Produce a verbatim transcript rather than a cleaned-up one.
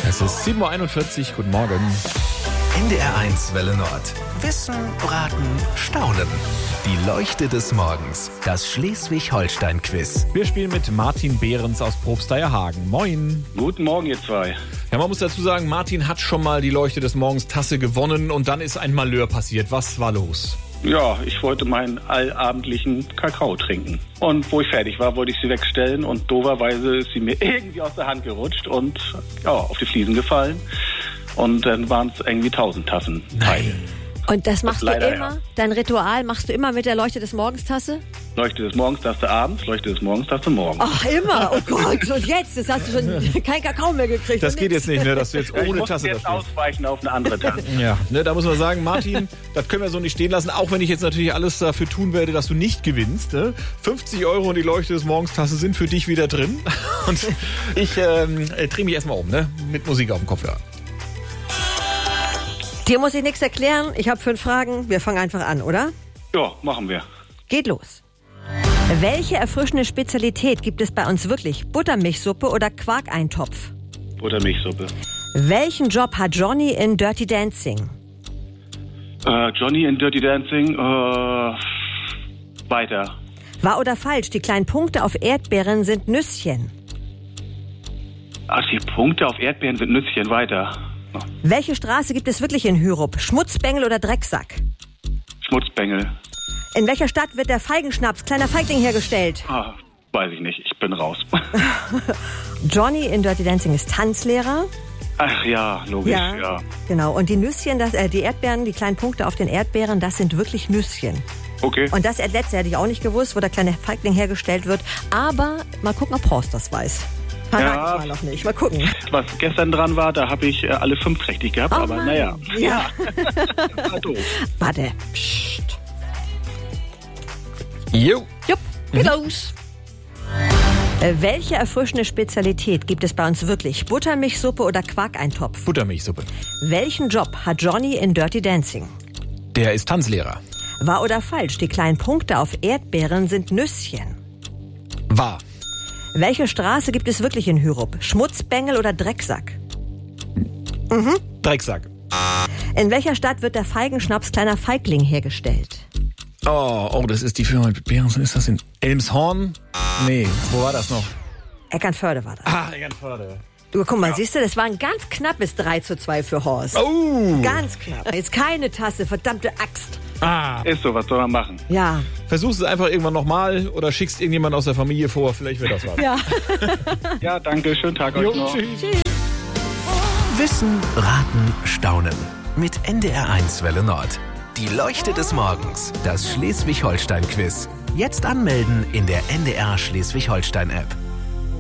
Es ist sieben Uhr einundvierzig, guten Morgen. N D R eins Welle Nord. Wissen, raten, staunen. Die Leuchte des Morgens. Das Schleswig-Holstein-Quiz. Wir spielen mit Martin Behrens aus Probsteierhagen. Moin. Guten Morgen, ihr zwei. Ja, man muss dazu sagen, Martin hat schon mal die Leuchte des Morgens Tasse gewonnen und dann ist ein Malheur passiert. Was war los? Ja, ich wollte meinen allabendlichen Kakao trinken. Und wo ich fertig war, wollte ich sie wegstellen und dooferweise ist sie mir irgendwie aus der Hand gerutscht und ja, auf die Fliesen gefallen. Und dann waren es irgendwie tausend Tassen. Nein. Und das machst Das du leider, immer? ja. Dein Ritual machst du immer mit der Leuchte des Morgens Tasse? Leuchte des Morgens, Taste abends, Leuchte des Morgens, Taste morgens. Ach, immer. Oh Gott, und jetzt? Jetzt hast du schon kein Kakao mehr gekriegt. Das und geht nix. jetzt nicht, ne, dass du jetzt Ja, ich ohne musste Tasse da jetzt stehst. ausweichen auf eine andere Tasse. Ja, ne, da muss man sagen, Martin, das können wir so nicht stehen lassen, auch wenn ich jetzt natürlich alles dafür tun werde, dass du nicht gewinnst. Ne? fünfzig Euro und die Leuchte des Morgens Tasse sind für dich wieder drin. Und ich ähm, drehe mich erstmal um, ne? Mit Musik auf dem Kopfhörer. Dir muss ich nichts erklären. Ich habe fünf Fragen. Wir fangen einfach an, oder? Ja, machen wir. Geht los. Welche erfrischende Spezialität gibt es bei uns wirklich? Buttermilchsuppe oder Quarkeintopf? Buttermilchsuppe. Welchen Job hat Johnny in Dirty Dancing? Äh, Johnny in Dirty Dancing. Äh, weiter. Wahr oder falsch? Die kleinen Punkte auf Erdbeeren sind Nüsschen. Ach, die Punkte auf Erdbeeren sind Nüsschen. Weiter. Oh, Welche Straße gibt es wirklich in Hyrup? Schmutzbengel oder Drecksack? Schmutzbengel. In welcher Stadt wird der Feigenschnaps, kleiner Feigling, hergestellt? Ah, weiß ich nicht. Ich bin raus. Johnny in Dirty Dancing ist Tanzlehrer. Ach ja, logisch, ja. Genau. Und die Nüsschen, das, äh, die Erdbeeren, die kleinen Punkte auf den Erdbeeren, das sind wirklich Nüsschen. Okay. Und das letzte hätte ich auch nicht gewusst, wo der kleine Feigling hergestellt wird. Aber mal gucken, ob Horst das weiß. Verrate Ja. ich mal noch nicht. Mal gucken. Was gestern dran war, da habe ich äh, alle fünf richtig gehabt, Oh aber Mann. naja. Ja. War doof. Warte. Psst. Jo. Jupp, geht los. Äh, welche erfrischende Spezialität gibt es bei uns wirklich? Buttermilchsuppe oder Quarkeintopf? Buttermilchsuppe. Welchen Job hat Johnny in Dirty Dancing? Der ist Tanzlehrer. Wahr oder falsch? Die kleinen Punkte auf Erdbeeren sind Nüsschen. Wahr. Welche Straße gibt es wirklich in Hyrup? Schmutzbengel oder Drecksack? Drecksack. In welcher Stadt wird der Feigenschnaps kleiner Feigling hergestellt? Oh, oh, das ist die Firma mit Behrens. Ist das in Elmshorn? Nee, wo war das noch? Eckernförde war das. Ah, Eckernförde. Du, guck mal, siehst du, das war ein ganz knappes drei zu zwei für Horst. Oh. Ganz knapp. Jetzt keine Tasse, verdammte Axt. Ah. Ist so, was soll man machen? Ja. Versuchst es einfach irgendwann nochmal oder schickst irgendjemand aus der Familie vor. Vielleicht wird das was. Ja. Ja, danke, schönen Tag euch Jo, noch. tschüss. Wissen, raten, staunen. Mit N D R eins Welle Nord. Die Leuchte des Morgens. Das Schleswig-Holstein-Quiz. Jetzt anmelden in der N D R Schleswig-Holstein-App.